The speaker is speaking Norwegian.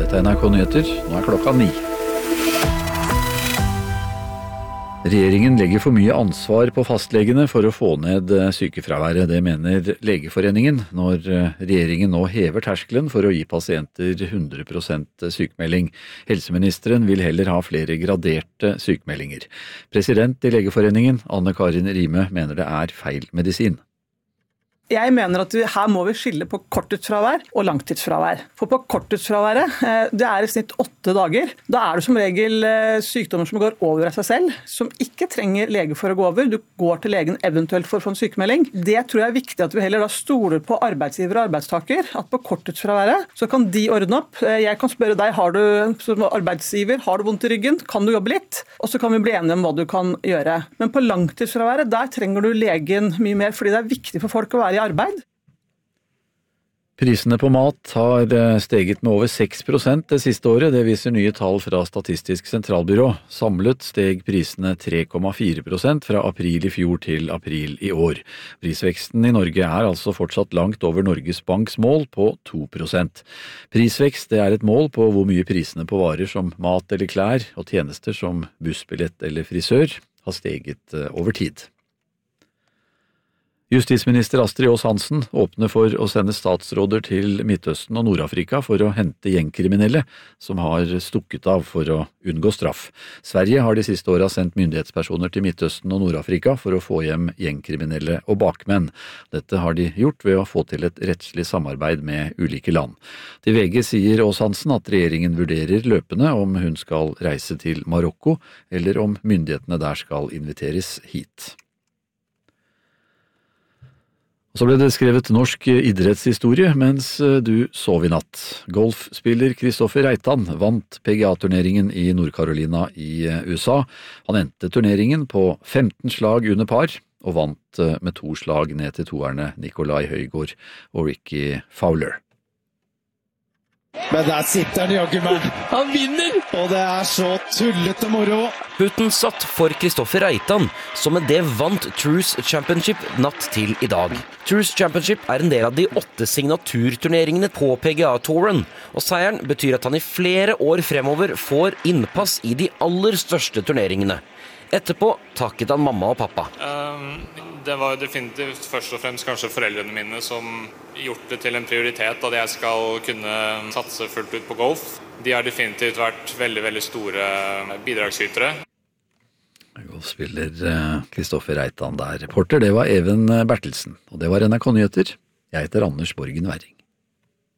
Dette er NRK Nyheter, nå klokka 9. Regjeringen legger for mye ansvar på fastlegene for å få ned sykefraværet. Det mener Legeforeningen når regjeringen nå hever terskelen for å gi pasienter 100% sykemelding. Helseministeren vil heller ha flere graderte sykemeldinger. President i Legeforeningen, Anne Karin Rime, mener det er feil medisin. Jeg mener at her må vi skille på korttidsfravær og langtidsfravær. For på korttidsfraværet, det er i snitt 8 dager. Da er det som regel sykdommer som går over av seg selv, som ikke trenger lege for å gå over. Du går til legen eventuelt for å få en sykemelding. Det tror jeg er viktig at vi heller da stoler på arbeidsgiver og arbeidstaker. At på korttidsfraværet så kan de ordne opp. Jeg kan spørre deg, har du som arbeidsgiver, har du vondt i ryggen? Kan du jobbe litt? Og så kan vi bli enige om hva du kan gjøre. Men på langtidsfraværet, der trenger du legen mye mer, fordi det er viktig for folk å være i arbeid. Prisene på mat har steget med over 6% det siste året, det viser nye tall fra Statistisk sentralbyrå. Samlet steg prisene 3,4% fra april i fjor til april i år. Prisveksten i Norge er altså fortsatt langt over Norges Banks mål på 2%. Prisvekst det er et mål på hvor mye prisene på varer som mat eller klær og tjenester som bussbillett eller frisør har steget over tid. Justisminister Astrid Aas-Hansen åpner for å sende statsråder til Midtøsten og Nord-Afrika for å hente gjengkriminelle som har stukket av for å unngå straff. Sverige har de siste årene sendt myndighetspersoner til Midtøsten og Nord-Afrika for å få hjem gjengkriminelle og bakmenn. Dette har de gjort ved å få til et rettslig samarbeid med ulike land. Til VG sier Aas-Hansen at regjeringen vurderer løpende om hun skal reise til Marokko, eller om myndighetene der skal inviteres hit. Og så ble det skrevet norsk idrettshistorie mens du sov i natt. Golfspiller Kristoffer Reitan vant PGA-turneringen i Nord-Carolina i USA. Han endte turneringen på 15 slag under par og vant med 2 slag ned til toerne Nikolai Højgaard og Ricky Fowler. Men der sitter han jaggu meg. Han vinner! Og det er så tullete moro. Putten satt for Kristoffer Reitan, som med det vant Truist Championship natt til i dag. Truist Championship er en del av de 8 signaturturneringene på PGA-touren, og seieren betyr at han i flere år fremover får innpass i de aller største turneringene. Etterpå takket han mamma og pappa. Det var definitivt først og fremst kanskje foreldrene mine som gjort det til en prioritet at jeg skal kunne satse fullt ut på golf. De har definitivt vært veldig, veldig store bidragsytere. Golfspiller Kristoffer Reitan der. Reporter det var Even Bertelsen, og det var NRK Nyheter. Jeg heter Anders Borgen Werring.